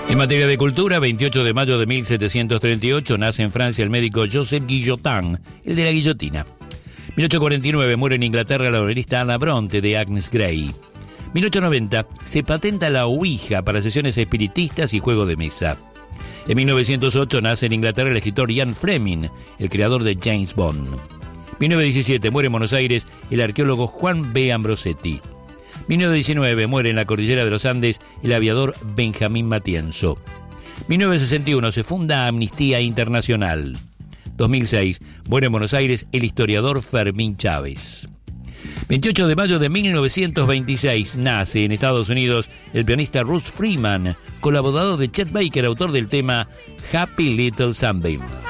En materia de cultura, 28 de mayo de 1738 nace en Francia el médico Joseph Guillotin, el de la guillotina. 1849 muere en Inglaterra la novelista Anna Bronte de Agnes Grey. 1890 se patenta la Ouija para sesiones espiritistas y juego de mesa. En 1908 nace en Inglaterra el escritor Ian Fleming, el creador de James Bond. 1917 muere en Buenos Aires el arqueólogo Juan B. Ambrosetti. 1919 muere en la cordillera de los Andes el aviador Benjamín Matienzo. 1961 se funda Amnistía Internacional. 2006 muere en Buenos Aires el historiador Fermín Chávez. 28 de mayo de 1926 nace en Estados Unidos el pianista Russ Freeman, colaborador de Chet Baker, autor del tema Happy Little Sunbeam.